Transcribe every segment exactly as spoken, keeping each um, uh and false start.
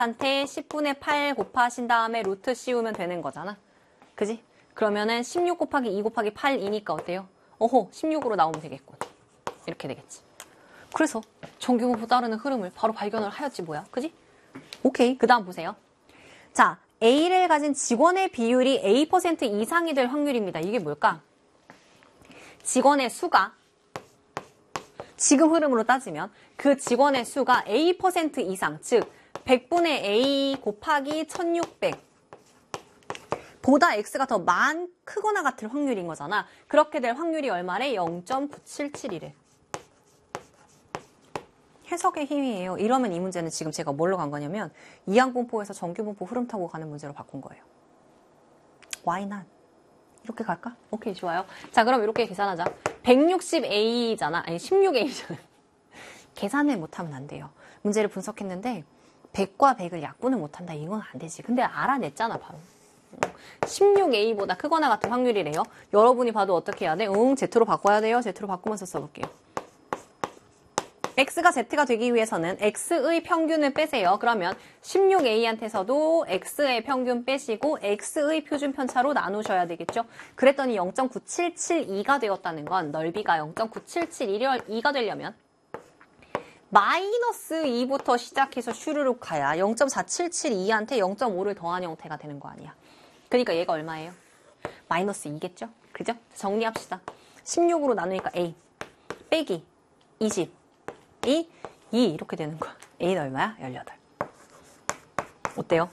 한테 십분의 팔 곱하신 다음에 루트 씌우면 되는 거잖아. 그지? 그러면은 십육 곱하기 이 곱하기 팔이니까 어때요? 어호, 십육으로 나오면 되겠군. 이렇게 되겠지. 그래서 정규분포 따르는 흐름을 바로 발견을 하였지 뭐야. 그지? 오케이. 그 다음 보세요. 자, A를 가진 직원의 비율이 에이 퍼센트 이상이 될 확률입니다. 이게 뭘까? 직원의 수가 지금 흐름으로 따지면 그 직원의 수가 에이 퍼센트 이상, 즉 백분의 A 곱하기 천육백 보다 X가 더 많, 크거나 같을 확률인 거잖아. 그렇게 될 확률이 얼마래? 영 점 구칠칠이래. 해석의 힘이에요. 이러면 이 문제는 지금 제가 뭘로 간 거냐면 이항분포에서 정규분포 흐름 타고 가는 문제로 바꾼 거예요. Why not? 이렇게 갈까? 오케이, 좋아요. 자, 그럼 이렇게 계산하자. 백육십 에이잖아. 아니, 십육 에이잖아. 계산을 못하면 안 돼요. 문제를 분석했는데 백과 백을 약분을 못한다. 이건 안 되지. 근데 알아냈잖아, 바로. 십육 에이보다 크거나 같은 확률이래요. 여러분이 봐도 어떻게 해야 돼? 응, Z로 바꿔야 돼요. Z로 바꾸면서 써볼게요. X가 Z가 되기 위해서는 X의 평균을 빼세요. 그러면 십육 에이한테서도 X의 평균 빼시고 X의 표준 편차로 나누셔야 되겠죠. 그랬더니 영 점 구칠칠이가 되었다는 건 넓이가 영 점 구칠칠이가 되려면 마이너스 이부터 시작해서 슈르륵 가야 영 점 사칠칠이한테 영 점 오를 더한 형태가 되는 거 아니야. 그러니까 얘가 얼마예요? 마이너스 이겠죠? 그죠? 정리합시다. 십육으로 나누니까 A 빼기 이십 이, 이 이렇게 되는 거야. A는 얼마야? 십팔. 어때요?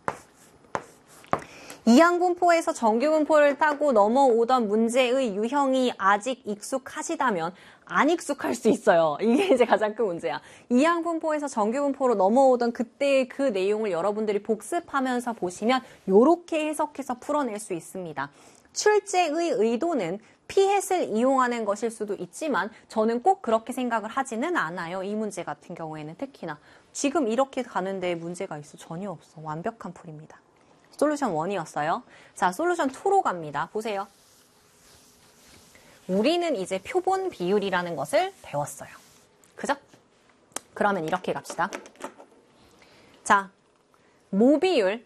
이항분포에서 정규분포를 타고 넘어오던 문제의 유형이 아직 익숙하시다면 안 익숙할 수 있어요. 이게 이제 가장 큰 문제야. 이항분포에서 정규분포로 넘어오던 그때의 그 내용을 여러분들이 복습하면서 보시면 이렇게 해석해서 풀어낼 수 있습니다. 출제의 의도는 피햇을 이용하는 것일 수도 있지만 저는 꼭 그렇게 생각을 하지는 않아요. 이 문제 같은 경우에는 특히나. 지금 이렇게 가는데 문제가 있어? 전혀 없어. 완벽한 풀입니다. 솔루션 일이었어요. 자, 솔루션 이로 갑니다. 보세요. 우리는 이제 표본 비율이라는 것을 배웠어요. 그죠? 그러면 이렇게 갑시다. 자, 모비율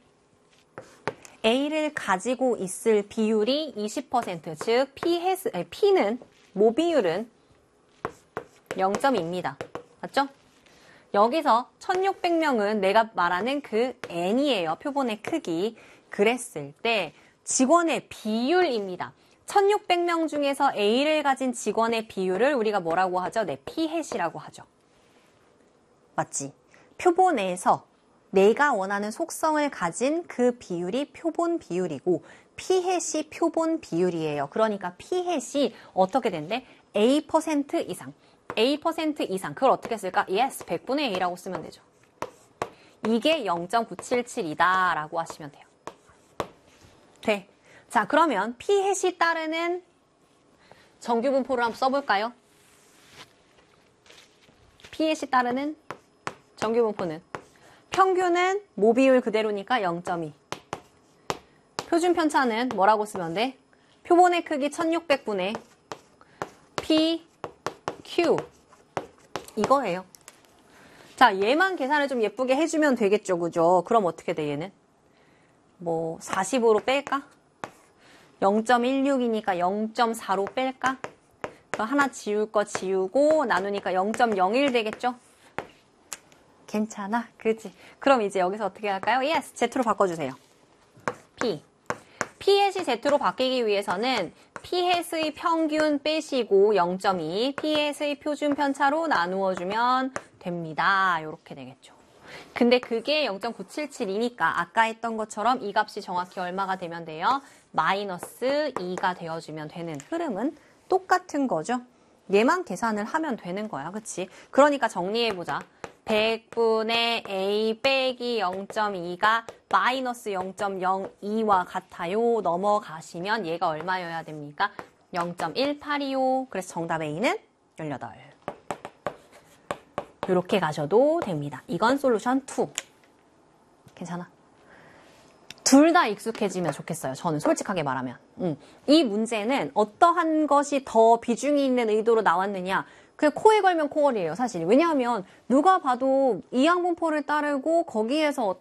A를 가지고 있을 비율이 이십 퍼센트, 즉 P, 아니, P는 모비율은 영 점 이입니다. 맞죠? 여기서 천육백 명은 내가 말하는 그 N이에요. 표본의 크기. 그랬을 때 직원의 비율입니다. 천육백 명 중에서 A를 가진 직원의 비율을 우리가 뭐라고 하죠? 네, P햇이라고 하죠. 맞지? 표본에서 내가 원하는 속성을 가진 그 비율이 표본 비율이고 P햇이 표본 비율이에요. 그러니까 P햇이 어떻게 된대? 에이 퍼센트 이상. 에이 퍼센트 이상. 그걸 어떻게 쓸까? yes, 백분의 A라고 쓰면 되죠. 이게 영 점 구칠칠이다 라고 하시면 돼요. 돼. 자, 그러면 P햇이 따르는 정규분포를 한번 써볼까요? P햇이 따르는 정규분포는 평균은 모비율 그대로니까 영 점 이. 표준 편차는 뭐라고 쓰면 돼? 표본의 크기 천육백 분의 P, Q. 이거예요. 자, 얘만 계산을 좀 예쁘게 해주면 되겠죠, 그죠? 그럼 어떻게 돼, 얘는? 뭐, 사십으로 뺄까? 영 점 일육이니까 영 점 사로 뺄까? 그럼 하나 지울 거 지우고 나누니까 영 점 영일 되겠죠? 괜찮아. 그렇지. 그럼 이제 여기서 어떻게 할까요? yes, Z로 바꿔주세요. P. P햇이 Z로 바뀌기 위해서는 P햇의 평균 빼시고 영 점 이, P햇의 표준 편차로 나누어주면 됩니다. 이렇게 되겠죠. 근데 그게 영 점 구칠칠이니까 아까 했던 것처럼 이 값이 정확히 얼마가 되면 돼요? 마이너스 이가 되어주면 되는 흐름은 똑같은 거죠. 얘만 계산을 하면 되는 거야. 그치? 그러니까 정리해보자. 백분의 A 빼기 영 점 이가 마이너스 영 점 영이와 같아요. 넘어가시면 얘가 얼마여야 됩니까? 영 점 일팔이요. 그래서 정답 A는 십팔. 이렇게 가셔도 됩니다. 이건 솔루션 이. 괜찮아? 둘 다 익숙해지면 좋겠어요. 저는 솔직하게 말하면. 음. 이 문제는 어떠한 것이 더 비중이 있는 의도로 나왔느냐? 그냥 코에 걸면 코걸이에요, 사실. 왜냐하면 누가 봐도 이항분포를 따르고 거기에서